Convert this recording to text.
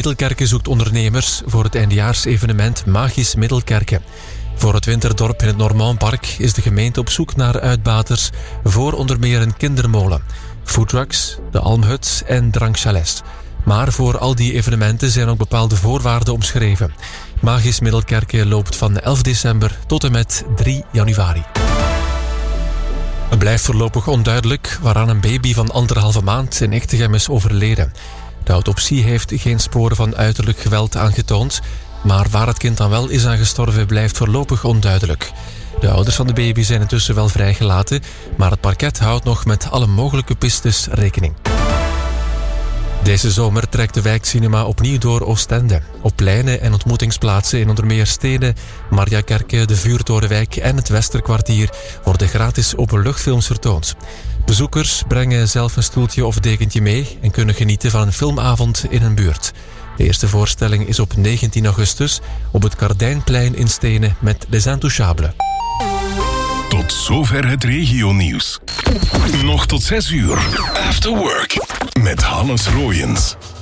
Middelkerke zoekt ondernemers voor het eindejaarsevenement Magisch Middelkerke. Voor het winterdorp in het Normandpark is de gemeente op zoek naar uitbaters voor onder meer een kindermolen, foodtrucks, de Almhut en drankchalets. Maar voor al die evenementen zijn ook bepaalde voorwaarden omschreven. Magisch Middelkerke loopt van 11 december tot en met 3 januari. Het blijft voorlopig onduidelijk waaraan een baby van 1,5 maand in Echtegem is overleden. De autopsie heeft geen sporen van uiterlijk geweld aangetoond, maar waar het kind dan wel is aan gestorven blijft voorlopig onduidelijk. De ouders van de baby zijn intussen wel vrijgelaten, maar het parket houdt nog met alle mogelijke pistes rekening. Deze zomer trekt de wijkcinema opnieuw door Oostende. Op pleinen en ontmoetingsplaatsen in onder meer Steden, Mariakerke, de Vuurtorenwijk en het Westerkwartier worden gratis openluchtfilms vertoond. Bezoekers brengen zelf een stoeltje of dekentje mee en kunnen genieten van een filmavond in hun buurt. De eerste voorstelling is op 19 augustus op het Kardijnplein in Stenen met Les Intouchables. Tot zover het regionieuws. Nog tot 6 uur. After Work met Hannes Roijens.